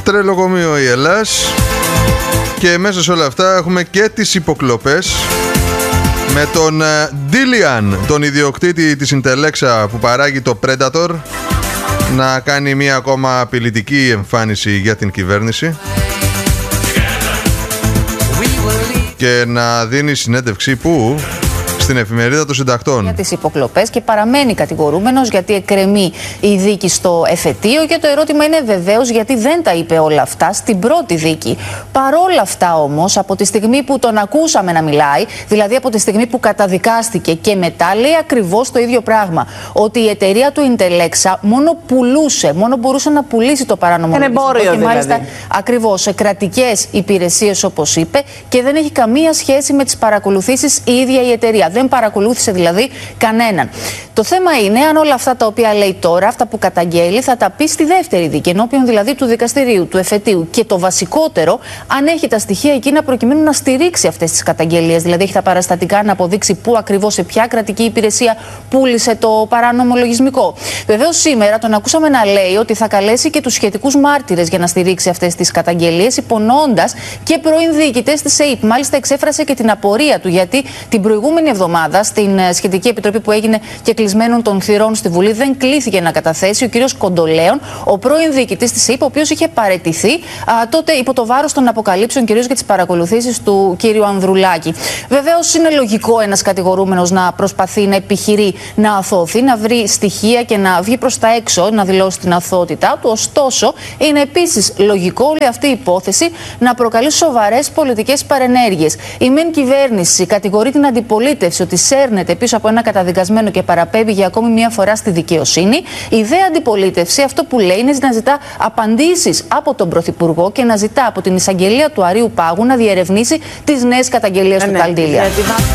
τρελοκομείο η Ελλάς. Και μέσα σε όλα αυτά έχουμε και τις υποκλοπές με τον Ντίλιαν, τον ιδιοκτήτη της Ιντελέξα που παράγει το Predator, να κάνει μία ακόμα απειλητική εμφάνιση για την κυβέρνηση και να δίνει συνέντευξη που στην εφημερίδα των συντακτών. Για τις υποκλοπές και παραμένει κατηγορούμενος γιατί εκκρεμεί η δίκη στο εφετείο και το ερώτημα είναι βεβαίως γιατί δεν τα είπε όλα αυτά στην πρώτη δίκη. Παρόλα αυτά όμως, από τη στιγμή που τον ακούσαμε να μιλάει, δηλαδή από τη στιγμή που καταδικάστηκε και μετά, λέει ακριβώς το ίδιο πράγμα. Ότι η εταιρεία του Ιντελέξα μόνο πουλούσε, μόνο μπορούσε να πουλήσει το παράνομο εμπόριο και μάλιστα δηλαδή. ακριβώς σε κρατικές υπηρεσίες όπως είπε και δεν έχει καμία σχέση με τις παρακολουθήσεις η ίδια η εταιρεία. Δεν παρακολούθησε δηλαδή κανέναν. Το θέμα είναι αν όλα αυτά τα οποία λέει τώρα, αυτά που καταγγέλει, θα τα πει στη δεύτερη δίκη, ενώπιον δηλαδή του δικαστηρίου, του εφετείου. Και το βασικότερο, αν έχει τα στοιχεία εκείνα προκειμένου να στηρίξει αυτές τις καταγγελίες. Δηλαδή, έχει τα παραστατικά να αποδείξει πού ακριβώς, σε ποια κρατική υπηρεσία πούλησε το παράνομο λογισμικό. Βεβαίως, σήμερα τον ακούσαμε να λέει ότι θα καλέσει και τους σχετικούς μάρτυρες για να στηρίξει αυτές τις καταγγελίες, υπονοώντας και πρώην διοικητές της ΕΥΠ. Μάλιστα, εξέφρασε και την απορία του, γιατί την προηγούμενη εβδομάδα, στην σχετική επιτροπή που έγινε και κλεισμένων των θυρών στη Βουλή, δεν κλήθηκε να καταθέσει ο κύριος Κοντολέων, ο πρώην διοικητής της ΕΥΠ, ο οποίος είχε παραιτηθεί τότε υπό το βάρος των αποκαλύψεων, κυρίως για τις παρακολουθήσεις του κύριου Ανδρουλάκη. Βεβαίως, είναι λογικό ένας κατηγορούμενος να προσπαθεί να επιχειρεί να αθώθει, να βρει στοιχεία και να βγει προς τα έξω, να δηλώσει την αθωότητά του. Ωστόσο, είναι επίσης λογικό όλη αυτή η υπόθεση να προκαλεί σοβαρές πολιτικές παρενέργειες. Η μεν κυβέρνηση κατηγορεί την αντιπολίτευση ότι σέρνεται πίσω από ένα καταδικασμένο και παραπέμπει για ακόμη μία φορά στη δικαιοσύνη. Η δε αντιπολίτευση αυτό που λέει είναι να ζητά απαντήσεις από τον Πρωθυπουργό και να ζητά από την εισαγγελία του Αρείου Πάγου να διερευνήσει τις νέες καταγγελίες του Καλντήλια.